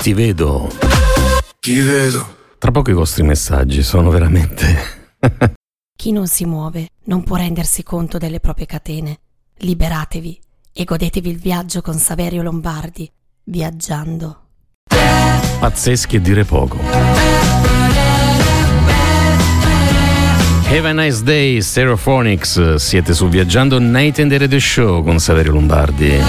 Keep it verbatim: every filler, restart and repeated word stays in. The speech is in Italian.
ti vedo. Ti vedo. Tra poco i vostri messaggi sono veramente... Chi non si muove non può rendersi conto delle proprie catene. Liberatevi e godetevi il viaggio con Saverio Lombardi, viaggiando. Pazzeschi e dire poco. Have a nice day, Stereophonics. Siete su Viaggiando Night and the Radio Show con Saverio Lombardi.